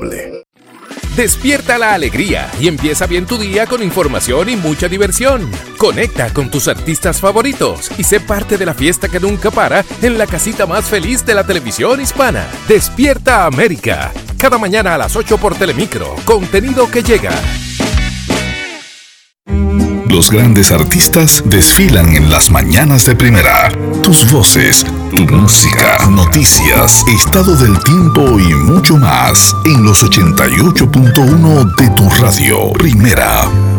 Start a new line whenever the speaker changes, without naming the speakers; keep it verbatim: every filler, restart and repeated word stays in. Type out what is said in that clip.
saludable.
Despierta la alegría y empieza bien tu día con información y mucha diversión. Conecta con tus artistas favoritos y sé parte de la fiesta que nunca para en la casita más feliz de la televisión hispana. Despierta América. Cada mañana a las ocho por Telemicro. Contenido que llega.
Los grandes artistas desfilan en las mañanas de Primera. Tus voces, tu música, noticias, estado del tiempo y mucho más en los ochenta y ocho punto uno de tu radio. Primera.